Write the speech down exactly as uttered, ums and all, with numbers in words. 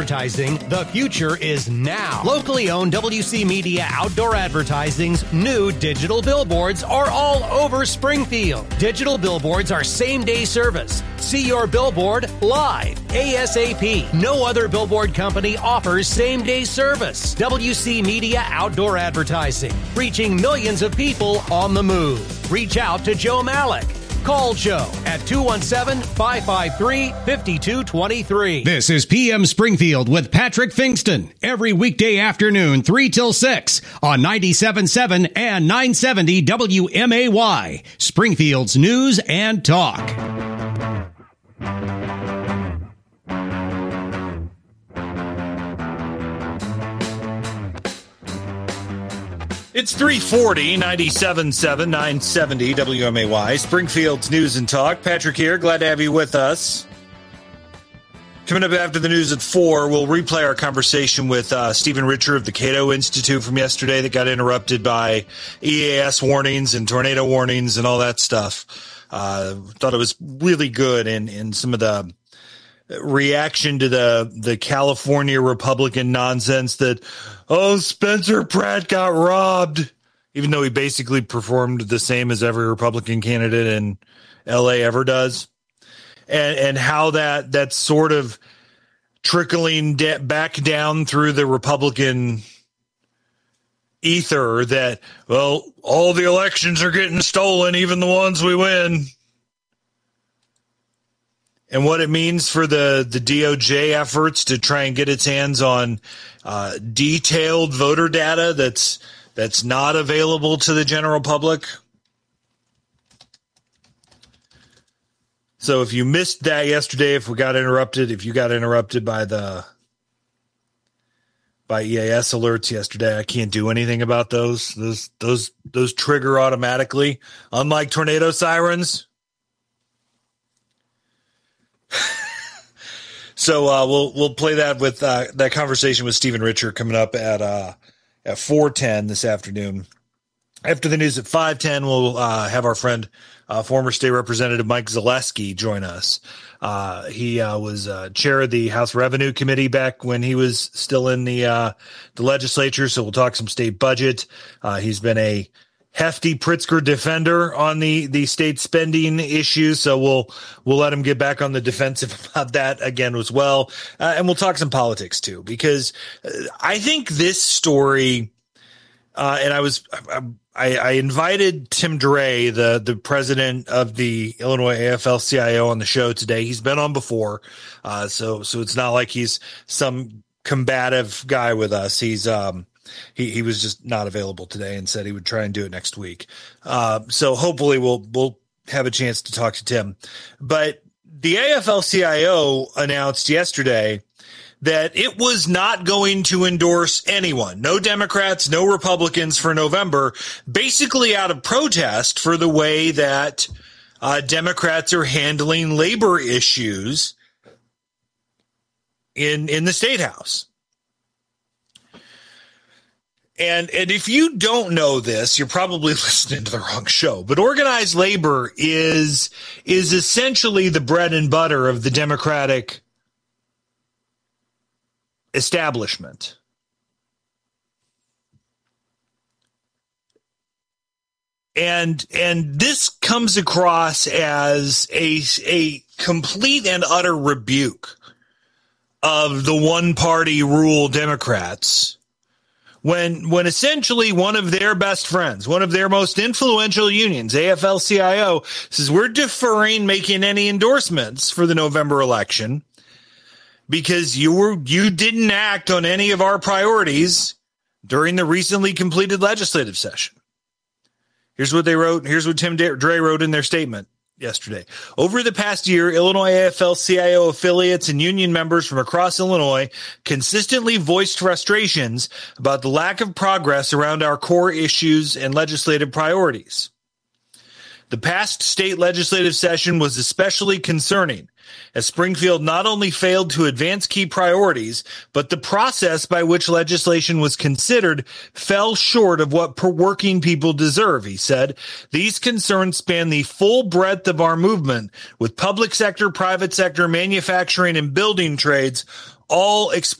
advertising, the future is now. Locally owned W C Media Outdoor Advertising's new digital billboards are all over Springfield. Digital billboards are same-day service. See your billboard live, ASAP. No other billboard company offers same-day service. W C Media Outdoor Advertising, reaching millions of people on the move. Reach out to Joe Malik. Call Joe at two one seven, five five three, five two two three. This is P M Springfield with Patrick Fingston. Every weekday afternoon, three till six on ninety-seven point seven and nine seventy W M A Y. Springfield's News and Talk. It's three forty, ninety-seven point seven, nine seventy W M A Y, Springfield's News and Talk. Patrick here, glad to have you with us. Coming up after the news at four, we'll replay our conversation with uh, Stephen Richer of the Cato Institute from yesterday that got interrupted by E A S warnings and tornado warnings and all that stuff. Uh, thought it was really good in, in some of the reaction to the the California Republican nonsense that, oh, Spencer Pratt got robbed, even though he basically performed the same as every Republican candidate in L A ever does, and and how that that's sort of trickling de- back down through the Republican ether that, well, all the elections are getting stolen, even the ones we win. And what it means for the, the D O J efforts to try and get its hands on uh, detailed voter data that's that's not available to the general public. So if you missed that yesterday, if we got interrupted, if you got interrupted by the by E A S alerts yesterday, I can't do anything about those. Those those those trigger automatically, unlike tornado sirens. So uh, we'll we'll play that with uh, that conversation with Stephen Richer coming up at uh, at four ten this afternoon. After the news at five ten, we'll uh, have our friend, uh, former state representative Mike Zaleski, join us. Uh, he uh, was uh, chair of the House Revenue Committee back when he was still in the uh, the legislature. So we'll talk some state budget. Uh, he's been a hefty Pritzker defender on the, the state spending issues. So we'll, we'll let him get back on the defensive about that again as well. Uh, and we'll talk some politics too, because uh, I think this story, uh, and I was, I, I invited Tim Dray, the, the president of the Illinois A F L C I O, on the show today. He's been on before. Uh, so, so it's not like he's some combative guy with us. He's, um, He he was just not available today and said he would try and do it next week. Uh, so hopefully we'll we'll have a chance to talk to Tim. But the A F L C I O announced yesterday that it was not going to endorse anyone, no Democrats, no Republicans, for November, basically out of protest for the way that uh, Democrats are handling labor issues in in the State House. And and if you don't know this, you're probably listening to the wrong show. But organized labor is is essentially the bread and butter of the Democratic establishment. And and this comes across as a a complete and utter rebuke of the one-party rule Democrats. When when essentially one of their best friends, one of their most influential unions, A F L C I O, says we're deferring making any endorsements for the November election because you were you didn't act on any of our priorities during the recently completed legislative session. Here's what they wrote. Here's what Tim Dray wrote in their statement yesterday. Over the past year, Illinois A F L C I O affiliates and union members from across Illinois consistently voiced frustrations about the lack of progress around our core issues and legislative priorities. The past state legislative session was especially concerning, as Springfield not only failed to advance key priorities, but the process by which legislation was considered fell short of what working people deserve, he said. These concerns span the full breadth of our movement, with public sector, private sector, manufacturing, and building trades all expressing